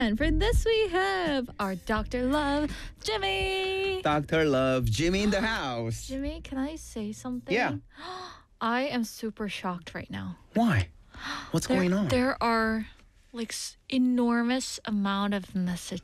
And for this, we have our Dr. Love, Jimmy. Dr. Love, Jimmy in the house. Jimmy, can I say something? Yeah. I am super shocked right now. Why? What's going on? There are like enormous amount of messages